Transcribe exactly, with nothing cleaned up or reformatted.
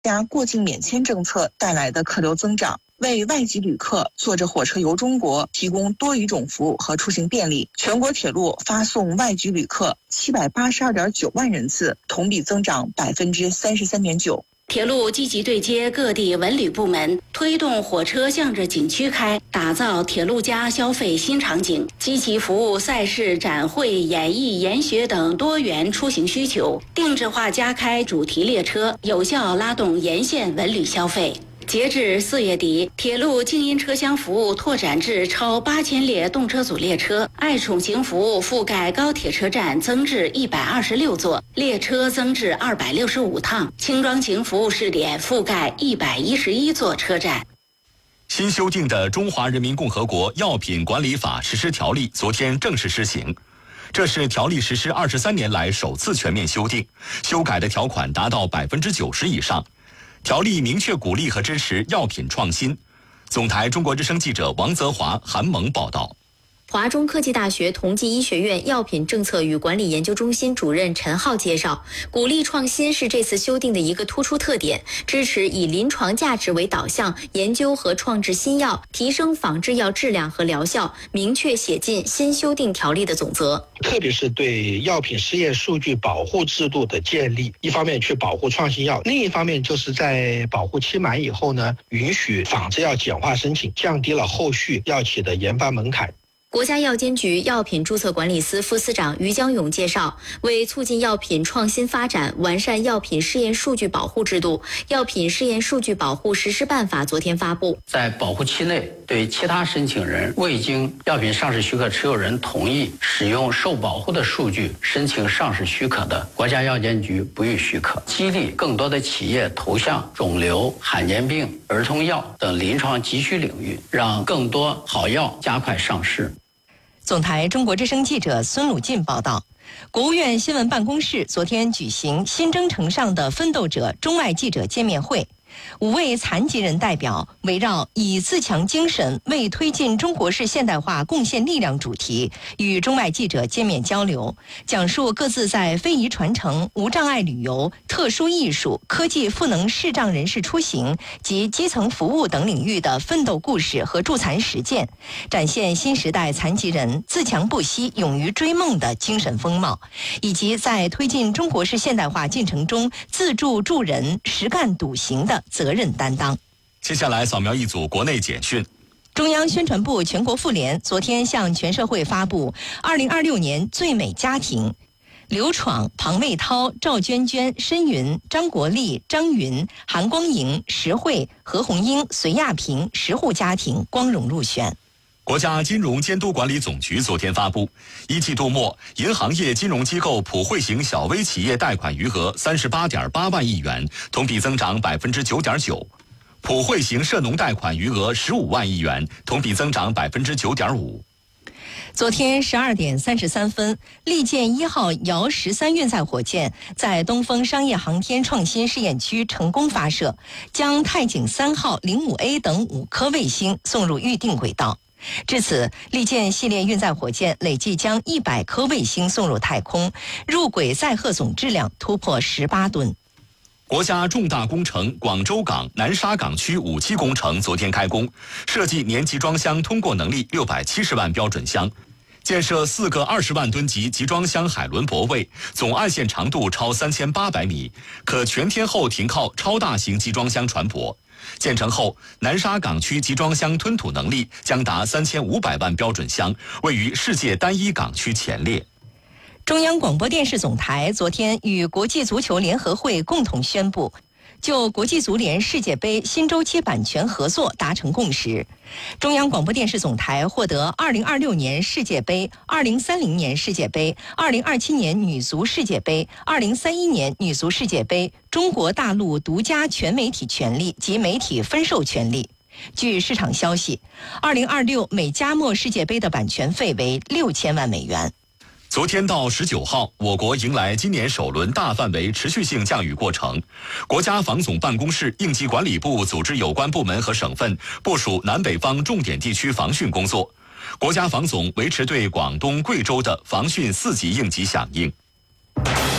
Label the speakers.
Speaker 1: 加过境免签政策带来的客流增长，为外籍旅客坐着火车游中国提供多语种服务和出行便利。全国铁路发送外籍旅客七百八十二点九万人次，同比增长百分之三十三点九。
Speaker 2: 铁路积极对接各地文旅部门，推动火车向着景区开，打造铁路加消费新场景，积极服务赛事、展会、演艺、研学等多元出行需求，定制化加开主题列车，有效拉动沿线文旅消费。截至四月底，铁路静音车厢服务拓展至超八千列动车组列车，爱宠型服务覆盖高铁车站增至一百二十六座，列车增至二百六十五趟，轻装型服务试点覆盖一百一十一座车站。
Speaker 3: 新修订的《中华人民共和国药品管理法实施条例》昨天正式施行。这是条例实施二十三年来首次全面修订，修改的条款达到百分之九十以上。条例明确鼓励和支持药品创新。总台中国之声记者王泽华、韩萌报道。
Speaker 4: 华中科技大学同济医学院药品政策与管理研究中心主任陈浩介绍，鼓励创新是这次修订的一个突出特点，支持以临床价值为导向研究和创制新药，提升仿制药质量和疗效，明确写进新修订条例的总则。
Speaker 5: 特别是对药品试验数据保护制度的建立，一方面去保护创新药，另一方面就是在保护期满以后呢，允许仿制药简化申请，降低了后续药企的研发门槛。
Speaker 4: 国家药监局药品注册管理司副司长于江勇介绍，为促进药品创新发展，完善药品试验数据保护制度，药品试验数据保护实施办法昨天发布。
Speaker 6: 在保护期内，对其他申请人未经药品上市许可持有人同意使用受保护的数据申请上市许可的，国家药监局不予许可，激励更多的企业投向肿瘤、罕见病、儿童药等临床急需领域，让更多好药加快上市。
Speaker 7: 总台中国之声记者孙鲁进报道，国务院新闻办公室昨天举行新征程上的奋斗者中外记者见面会。五位残疾人代表围绕以自强精神为推进中国式现代化贡献力量主题，与中外记者见面交流，讲述各自在非遗传承、无障碍旅游、特殊艺术、科技赋能视障人士出行及基层服务等领域的奋斗故事和助残实践，展现新时代残疾人自强不息、勇于追梦的精神风貌，以及在推进中国式现代化进程中自助助人、实干笃行的责任担当。
Speaker 3: 接下来扫描一组国内简讯。
Speaker 7: 中央宣传部全国妇联昨天向全社会发布二零二六年最美家庭，刘闯、庞卫涛、赵娟娟、申云、张国立、张云、韩光莹、石慧、何红英、隋亚平十户家庭光荣入选。
Speaker 3: 国家金融监督管理总局昨天发布，一季度末，银行业金融机构普惠型小微企业贷款余额三十八点八万亿元，同比增长百分之九点九；普惠型涉农贷款余额十五万亿元，同比增长百分之九点五。
Speaker 7: 昨天十二点三十三分，利剑一号遥十三运载火箭在东风商业航天创新试验区成功发射，将太井三号、零五 A 等五颗卫星送入预定轨道。至此，利剑系列运载火箭累计将一百颗卫星送入太空，入轨载荷总质量突破十八吨。
Speaker 3: 国家重大工程广州港南沙港区五期工程昨天开工，设计年集装箱通过能力六百七十万标准箱，建设四个二十万吨级集装箱海轮泊位，总岸线长度超三千八百米，可全天候停靠超大型集装箱船舶。建成后，南沙港区集装箱吞吐能力将达三千五百万标准箱，位于世界单一港区前列。
Speaker 7: 中央广播电视总台昨天与国际足球联合会共同宣布，就国际足联世界杯新周期版权合作达成共识。中央广播电视总台获得二零二六年世界杯、二零三零年世界杯、二零二七年女足世界杯、二零三一年女足世界杯中国大陆独家全媒体权利及媒体分授权利。据市场消息，二零二六美加墨世界杯的版权费为六千万美元。
Speaker 3: 昨天到十九号，我国迎来今年首轮大范围持续性降雨过程。国家防总办公室、应急管理部组织有关部门和省份部署南北方重点地区防汛工作。国家防总维持对广东、贵州的防汛四级应急响应。